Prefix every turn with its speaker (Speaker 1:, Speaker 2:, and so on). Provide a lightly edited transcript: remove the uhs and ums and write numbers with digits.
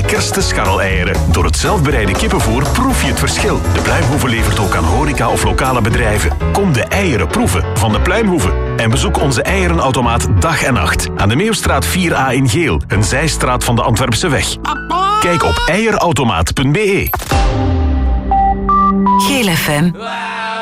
Speaker 1: lekkerste scharreleieren. Door het zelfbereide kippenvoer proef je het verschil. De Pluimhoeve levert ook aan horeca of lokale bedrijven. Kom de eieren proeven van de Pluimhoeve. En bezoek onze eierenautomaat dag en nacht. Aan de Meeuwstraat 4A in Geel, een zijstraat van de Antwerpse weg. Kijk op eierautomaat.be.
Speaker 2: Geel FM.